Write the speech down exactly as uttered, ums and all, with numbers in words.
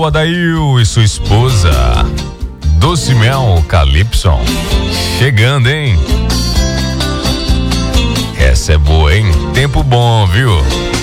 Alô, Adail e sua esposa. Doce Mel Calypson. Chegando, hein? Essa é boa, hein? Tempo bom, viu?